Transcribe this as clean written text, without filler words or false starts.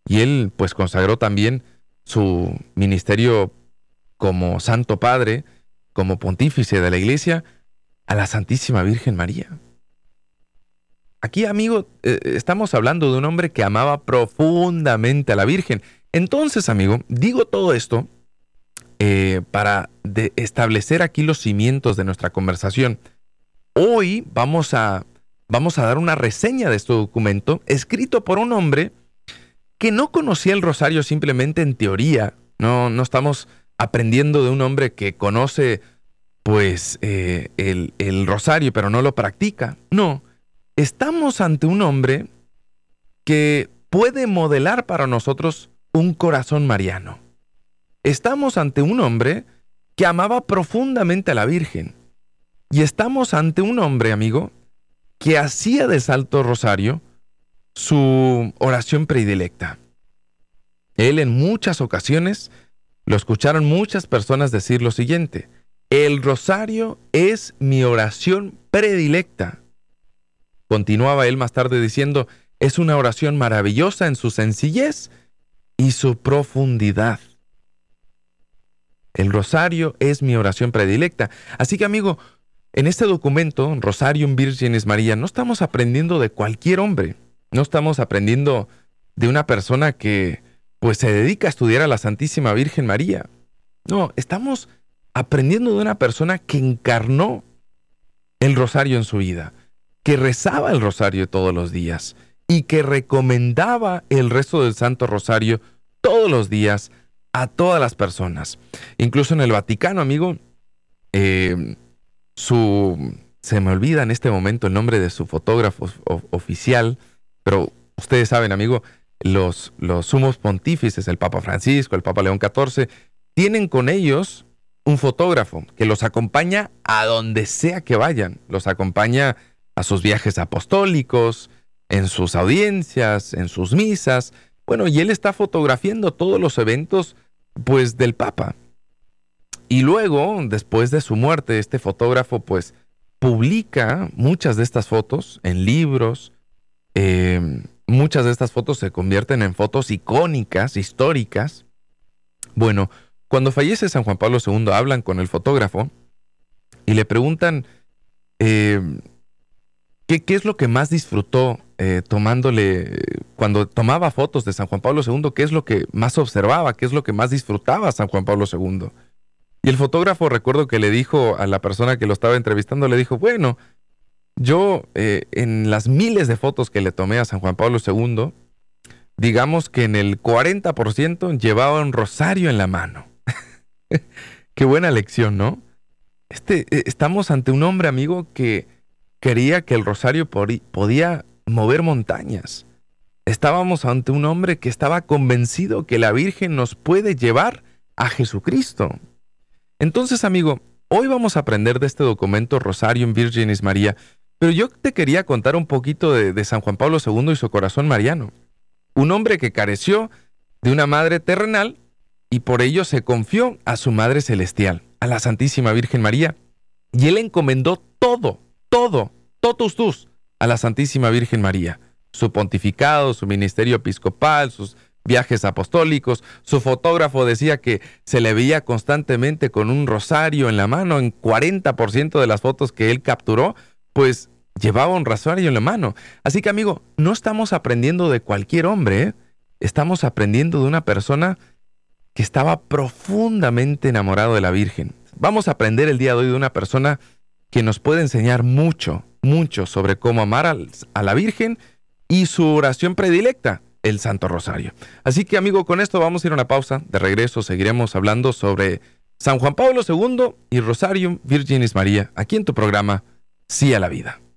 Y él pues consagró también su ministerio como Santo Padre, como pontífice de la Iglesia, a la Santísima Virgen María. Aquí, amigo, estamos hablando de un hombre que amaba profundamente a la Virgen. Entonces, amigo, digo todo esto para establecer aquí los cimientos de nuestra conversación. Hoy vamos a dar una reseña de este documento escrito por un hombre que no conocía el rosario simplemente en teoría. No estamos aprendiendo de un hombre que conoce pues el rosario pero no lo practica. No, estamos ante un hombre que puede modelar para nosotros un corazón mariano. Estamos ante un hombre que amaba profundamente a la Virgen. Y estamos ante un hombre, amigo, que hacía del Santo Rosario su oración predilecta. Él en muchas ocasiones lo escucharon muchas personas decir lo siguiente: el rosario es mi oración predilecta. Continuaba él más tarde diciendo: es una oración maravillosa en su sencillez y su profundidad. El rosario es mi oración predilecta. Así que, amigo, en este documento, Rosarium Virginis Maria, no estamos aprendiendo de cualquier hombre. No estamos aprendiendo de una persona que pues se dedica a estudiar a la Santísima Virgen María. No, estamos aprendiendo de una persona que encarnó el rosario en su vida, que rezaba el rosario todos los días y que recomendaba el rezo del Santo Rosario todos los días a todas las personas. Incluso en el Vaticano, amigo, se me olvida en este momento el nombre de su fotógrafo oficial, pero ustedes saben, amigo, los sumos pontífices, el Papa Francisco, el Papa León XIV, tienen con ellos un fotógrafo que los acompaña a donde sea que vayan. Los acompaña a sus viajes apostólicos, en sus audiencias, en sus misas. Bueno, y él está fotografiando todos los eventos, pues, del Papa. Y luego, después de su muerte, este fotógrafo, pues, publica muchas de estas fotos en libros. Muchas de estas fotos se convierten en fotos icónicas, históricas. Bueno, cuando fallece San Juan Pablo II, hablan con el fotógrafo y le preguntan ¿qué es lo que más disfrutó cuando tomaba fotos de San Juan Pablo II? ¿Qué es lo que más observaba? ¿Qué es lo que más disfrutaba San Juan Pablo II? Y el fotógrafo, recuerdo que le dijo a la persona que lo estaba entrevistando, le dijo: bueno, yo en las miles de fotos que le tomé a San Juan Pablo II, digamos que en el 40% llevaba un rosario en la mano. Qué buena lección, ¿no? Estamos ante un hombre, amigo, que creía que el rosario podía mover montañas. Estábamos ante un hombre que estaba convencido que la Virgen nos puede llevar a Jesucristo. Entonces, amigo, hoy vamos a aprender de este documento Rosarium Virginis Maria, pero yo te quería contar un poquito de San Juan Pablo II y su corazón mariano. Un hombre que careció de una madre terrenal y por ello se confió a su Madre Celestial, a la Santísima Virgen María, y él encomendó totus tus, a la Santísima Virgen María. Su pontificado, su ministerio episcopal, sus viajes apostólicos. Su fotógrafo decía que se le veía constantemente con un rosario en la mano. En 40% de las fotos que él capturó, pues llevaba un rosario en la mano. Así que, amigo, no estamos aprendiendo de cualquier hombre, ¿eh? Estamos aprendiendo de una persona que estaba profundamente enamorado de la Virgen. Vamos a aprender el día de hoy de una persona que nos puede enseñar mucho sobre cómo amar a la Virgen y su oración predilecta, el Santo Rosario. Así que, amigo, con esto vamos a ir a una pausa. De regreso seguiremos hablando sobre San Juan Pablo II y Rosarium Virginis Maria, aquí en tu programa Sí a la Vida.